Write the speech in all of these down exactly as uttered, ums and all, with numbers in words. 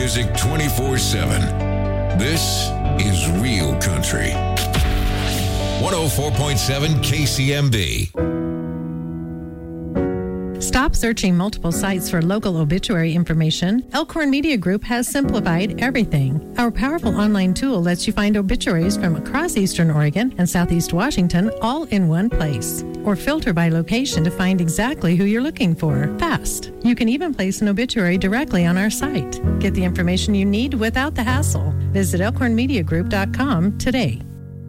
music twenty-four seven. This is Real Country. one oh four point seven K C M B. Stop searching multiple sites for local obituary information. Elkhorn Media Group has simplified everything. Our powerful online tool lets you find obituaries from across Eastern Oregon and Southeast Washington all in one place. Or filter by location to find exactly who you're looking for fast. You can even place an obituary directly on our site. Get the information you need without the hassle. Visit elkhorn media group dot com today.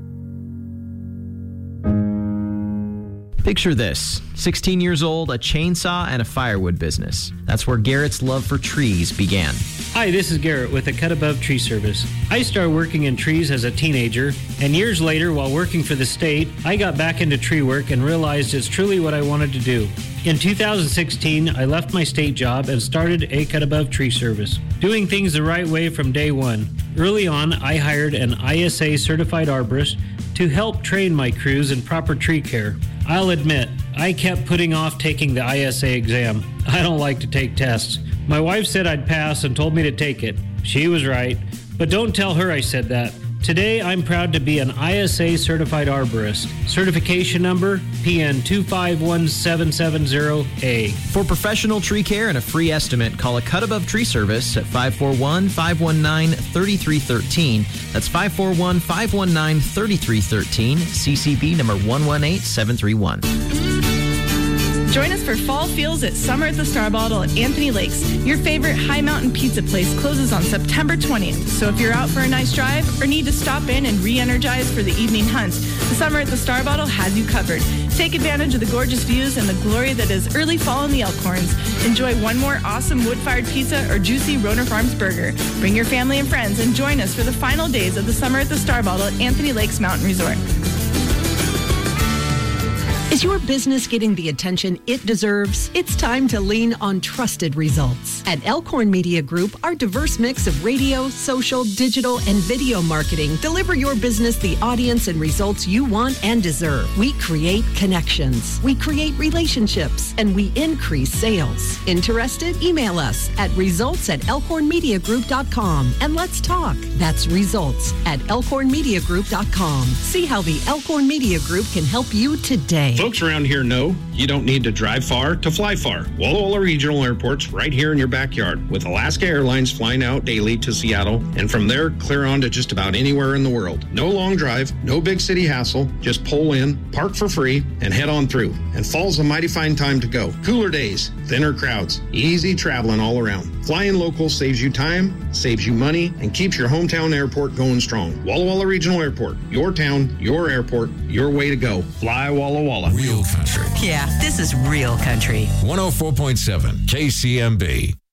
Picture this, sixteen years old, a chainsaw, and a firewood business. That's where Garrett's love for trees began. Hi, this is Garrett with the Cut Above Tree Service. I started working in trees as a teenager, and years later, while working for the state, I got back into tree work and realized it's truly what I wanted to do. In two thousand sixteen, I left my state job and started a Cut Above Tree Service, doing things the right way from day one. Early on, I hired an I S A certified arborist to help train my crews in proper tree care. I'll admit, I kept putting off taking the I S A exam. I don't like to take tests. My wife said I'd pass and told me to take it. She was right, but don't tell her I said that. Today, I'm proud to be an I S A certified arborist. Certification number P N two five one seven seven zero A. For professional tree care and a free estimate, call a Cut Above Tree Service at five four one, five one nine, three three one three. That's five four one, five one nine, three three one three, C C B number one one eight seven three one. Join us for Fall Feels at Summer at the Star Bottle at Anthony Lakes. Your favorite high mountain pizza place closes on September twentieth. So if you're out for a nice drive or need to stop in and re-energize for the evening hunt, the Summer at the Star Bottle has you covered. Take advantage of the gorgeous views and the glory that is early fall in the Elkhorns. Enjoy one more awesome wood-fired pizza or juicy Roner Farms burger. Bring your family and friends and join us for the final days of the Summer at the Star Bottle at Anthony Lakes Mountain Resort. Is your business getting the attention it deserves? It's time to lean on trusted results. At Elkhorn Media Group, our diverse mix of radio, social, digital, and video marketing deliver your business the audience and results you want and deserve. We create connections, we create relationships, and we increase sales. Interested? Email us at results at elkhorn media group dot com and let's talk. That's results at elkhorn media group dot com. See how the Elkhorn Media Group can help you today. Folks around here know you don't need to drive far to fly far. Walla Walla Regional Airport's right here in your backyard, with Alaska Airlines flying out daily to Seattle, and from there clear on to just about anywhere in the world. No long drive, no big city hassle, just pull in, park for free, and head on through. And fall's a mighty fine time to go. Cooler days, thinner crowds, easy traveling all around. Flying local saves you time, saves you money, and keeps your hometown airport going strong. Walla Walla Regional Airport, your town, your airport, your way to go. Fly Walla Walla. Real Country. Yeah, this is Real Country. one oh four point seven K C M B.